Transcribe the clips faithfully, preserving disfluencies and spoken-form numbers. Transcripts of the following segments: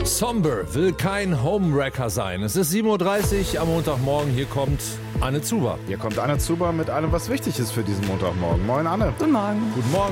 Somber will kein Homewrecker sein. Es ist sieben Uhr dreißig am Montagmorgen. Hier kommt Anne Zuber. Hier kommt Anne Zuber mit allem, was wichtig ist für diesen Montagmorgen. Moin, Anne. Guten Morgen. Guten Morgen.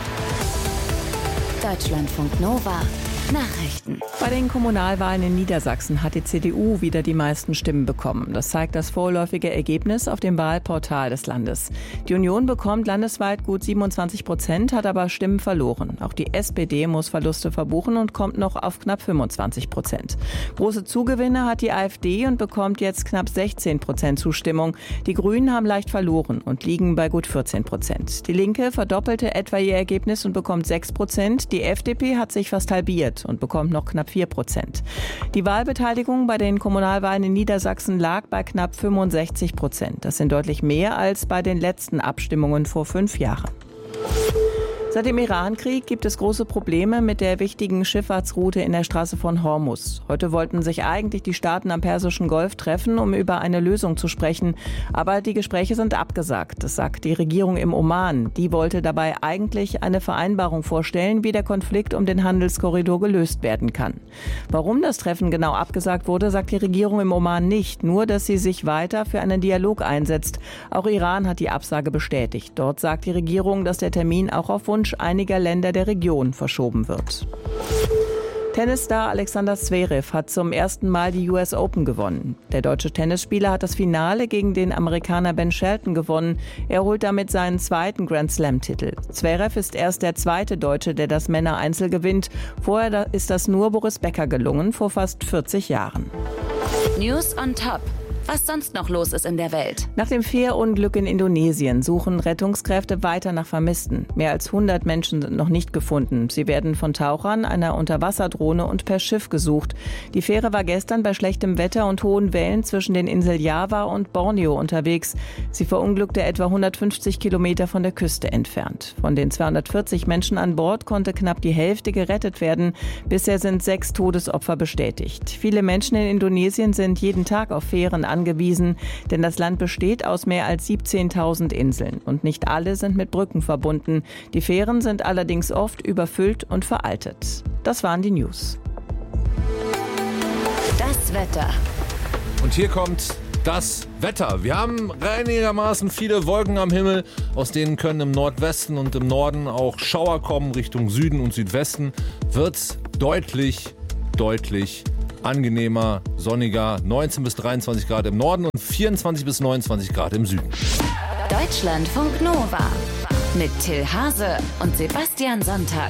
Deutschlandfunk Nova. Nachrichten. Bei den Kommunalwahlen in Niedersachsen hat die C D U wieder die meisten Stimmen bekommen. Das zeigt das vorläufige Ergebnis auf dem Wahlportal des Landes. Die Union bekommt landesweit gut siebenundzwanzig Prozent, hat aber Stimmen verloren. Auch die S P D muss Verluste verbuchen und kommt noch auf knapp fünfundzwanzig Prozent. Große Zugewinne hat die AfD und bekommt jetzt knapp sechzehn Prozent Zustimmung. Die Grünen haben leicht verloren und liegen bei gut vierzehn Prozent. Die Linke verdoppelte etwa ihr Ergebnis und bekommt sechs Prozent. Die F D P hat sich fast halbiert und bekommt noch knapp vier Prozent. Die Wahlbeteiligung bei den Kommunalwahlen in Niedersachsen lag bei knapp fünfundsechzig Prozent. Das sind deutlich mehr als bei den letzten Abstimmungen vor fünf Jahren. Seit dem Iran-Krieg gibt es große Probleme mit der wichtigen Schifffahrtsroute in der Straße von Hormuz. Heute wollten sich eigentlich die Staaten am Persischen Golf treffen, um über eine Lösung zu sprechen. Aber die Gespräche sind abgesagt. Das sagt die Regierung im Oman. Die wollte dabei eigentlich eine Vereinbarung vorstellen, wie der Konflikt um den Handelskorridor gelöst werden kann. Warum das Treffen genau abgesagt wurde, sagt die Regierung im Oman nicht. Nur, dass sie sich weiter für einen Dialog einsetzt. Auch Iran hat die Absage bestätigt. Dort sagt die Regierung, dass der Termin auch auf Wunsch einiger Länder der Region verschoben wird. Tennisstar Alexander Zverev hat zum ersten Mal die U S Open gewonnen. Der deutsche Tennisspieler hat das Finale gegen den Amerikaner Ben Shelton gewonnen. Er holt damit seinen zweiten Grand-Slam-Titel. Zverev ist erst der zweite Deutsche, der das Männereinzel gewinnt. Vorher ist das nur Boris Becker gelungen, vor fast vierzig Jahren. News on Top. Was sonst noch los ist in der Welt. Nach dem Fährunglück in Indonesien suchen Rettungskräfte weiter nach Vermissten. Mehr als hundert Menschen sind noch nicht gefunden. Sie werden von Tauchern, einer Unterwasserdrohne und per Schiff gesucht. Die Fähre war gestern bei schlechtem Wetter und hohen Wellen zwischen den Inseln Java und Borneo unterwegs. Sie verunglückte etwa hundertfünfzig Kilometer von der Küste entfernt. Von den zweihundertvierzig Menschen an Bord konnte knapp die Hälfte gerettet werden. Bisher sind sechs Todesopfer bestätigt. Viele Menschen in Indonesien sind jeden Tag auf Fähren angewiesen, denn das Land besteht aus mehr als siebzehntausend Inseln und nicht alle sind mit Brücken verbunden. Die Fähren sind allerdings oft überfüllt und veraltet. Das waren die News. Das Wetter. Und hier kommt das Wetter. Wir haben einigermaßen viele Wolken am Himmel, aus denen können im Nordwesten und im Norden auch Schauer kommen. Richtung Süden und Südwesten wird's deutlich, deutlich angenehmer, sonniger, neunzehn bis dreiundzwanzig Grad im Norden und vierundzwanzig bis neunundzwanzig Grad im Süden. Deutschlandfunk Nova mit Till Hase und Sebastian Sonntag.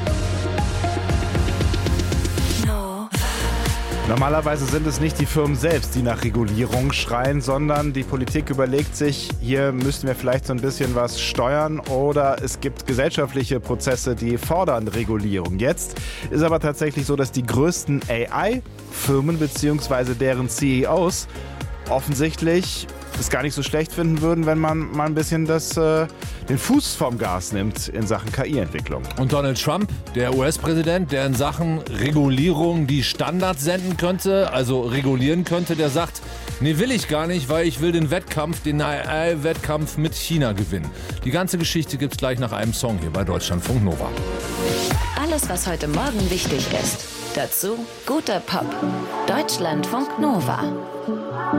Normalerweise sind es nicht die Firmen selbst, die nach Regulierung schreien, sondern die Politik überlegt sich, hier müssten wir vielleicht so ein bisschen was steuern oder es gibt gesellschaftliche Prozesse, die fordern Regulierung. Jetzt ist aber tatsächlich so, dass die größten A I-Firmen bzw. deren C E Os offensichtlich es gar nicht so schlecht finden würden, wenn man mal ein bisschen das, äh, den Fuß vom Gas nimmt in Sachen K I-Entwicklung. Und Donald Trump, der U S-Präsident, der in Sachen Regulierung die Standards senden könnte, also regulieren könnte, der sagt, nee, will ich gar nicht, weil ich will den Wettkampf, den A I-Wettkampf mit China gewinnen. Die ganze Geschichte gibt's gleich nach einem Song hier bei Deutschlandfunk Nova. Alles, was heute Morgen wichtig ist. Dazu guter Pop. Deutschlandfunk Nova.